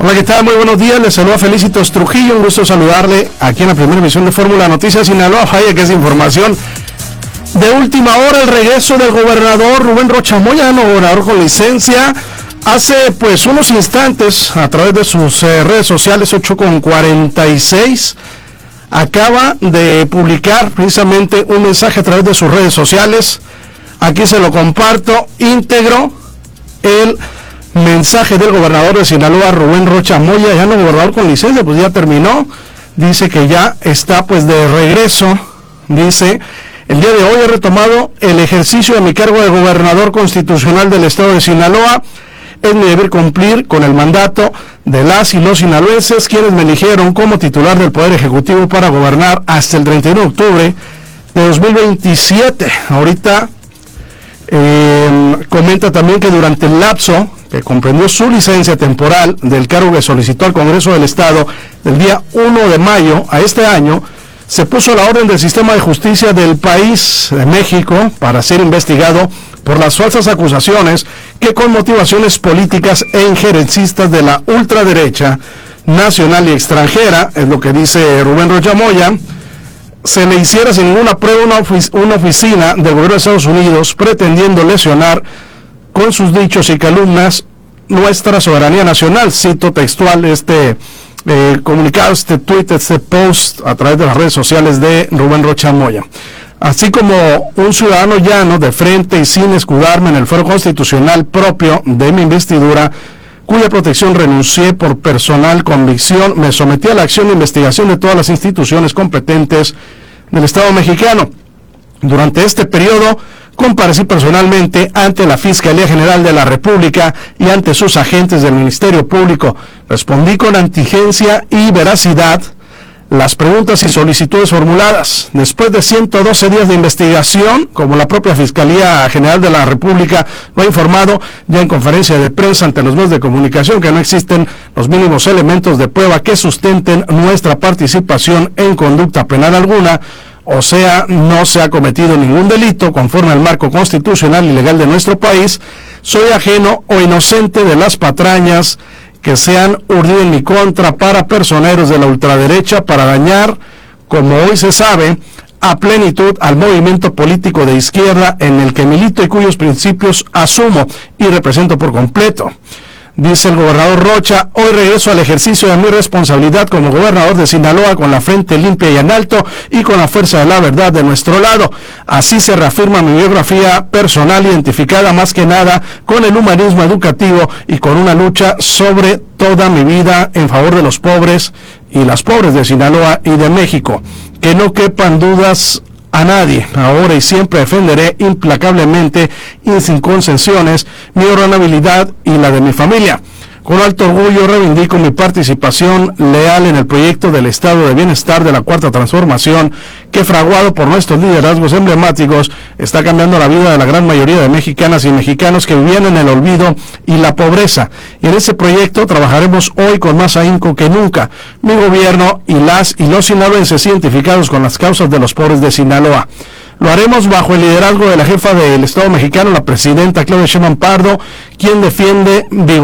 Hola, ¿qué tal? Muy buenos días, les saluda Felicitos Trujillo, un gusto saludarle aquí en la primera emisión de Fórmula Noticias Sinaloa. Vaya que es información de última hora, el regreso del gobernador Rubén Rocha Moya, gobernador con licencia. Hace pues unos instantes, a través de sus redes sociales, 8:46, acaba de publicar precisamente un mensaje a través de sus redes sociales. Aquí se lo comparto íntegro, el mensaje del gobernador de Sinaloa, Rubén Rocha Moya, ya no gobernador con licencia, pues ya terminó. Dice que ya está pues de regreso. Dice: el día de hoy he retomado el ejercicio de mi cargo de gobernador constitucional del estado de Sinaloa. Es mi deber cumplir con el mandato de las y los sinaloenses, quienes me eligieron como titular del Poder Ejecutivo para gobernar hasta el 31 de octubre de 2027. Ahorita comenta también que durante el lapso que comprendió su licencia temporal del cargo que solicitó al Congreso del Estado del día 1 de mayo a este año, se puso a la orden del sistema de justicia del país de México para ser investigado por las falsas acusaciones que, con motivaciones políticas e injerencistas de la ultraderecha nacional y extranjera, es lo que dice Rubén Rocha Moya, se le hiciera sin ninguna prueba una oficina del gobierno de Estados Unidos pretendiendo lesionar con sus dichos y calumnias nuestra soberanía nacional. Cito textual este comunicado, este tweet, este post a través de las redes sociales de Rubén Rocha Moya. Así como un ciudadano llano, de frente y sin escudarme en el fuero constitucional propio de mi investidura, cuya protección renuncié por personal convicción, me sometí a la acción de investigación de todas las instituciones competentes del Estado mexicano. Durante este periodo comparecí personalmente ante la Fiscalía General de la República y ante sus agentes del Ministerio Público. Respondí con inteligencia y veracidad las preguntas y solicitudes formuladas. Después de 112 días de investigación, como la propia Fiscalía General de la República lo ha informado ya en conferencia de prensa ante los medios de comunicación, que no existen los mínimos elementos de prueba que sustenten nuestra participación en conducta penal alguna, o sea, no se ha cometido ningún delito conforme al marco constitucional y legal de nuestro país, soy ajeno o inocente de las patrañas que se han urdido en mi contra para personeros de la ultraderecha para dañar, como hoy se sabe, a plenitud al movimiento político de izquierda en el que milito y cuyos principios asumo y represento por completo. Dice el gobernador Rocha: hoy regreso al ejercicio de mi responsabilidad como gobernador de Sinaloa con la frente limpia y en alto y con la fuerza de la verdad de nuestro lado. Así se reafirma mi biografía personal, identificada más que nada con el humanismo educativo y con una lucha sobre toda mi vida en favor de los pobres y las pobres de Sinaloa y de México. Que no quepan dudas a nadie. Ahora y siempre defenderé implacablemente y sin concesiones mi honorabilidad y la de mi familia. Con alto orgullo reivindico mi participación leal en el proyecto del Estado de Bienestar de la Cuarta Transformación, que, fraguado por nuestros liderazgos emblemáticos, está cambiando la vida de la gran mayoría de mexicanas y mexicanos que vivían en el olvido y la pobreza. Y en ese proyecto trabajaremos hoy con más ahínco que nunca. Mi gobierno y las y los sinaloenses identificados con las causas de los pobres de Sinaloa. Lo haremos bajo el liderazgo de la jefa del Estado mexicano, la presidenta Claudia Sheinbaum Pardo, quien defiende